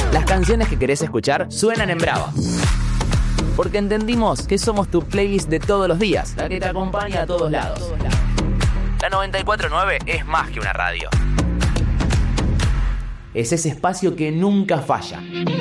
Las canciones que querés escuchar suenan en Brava. Porque entendimos que somos tu playlist de todos los días, la que te acompaña a todos lados. La 94.9 es más que una radio. Es ese espacio que nunca falla.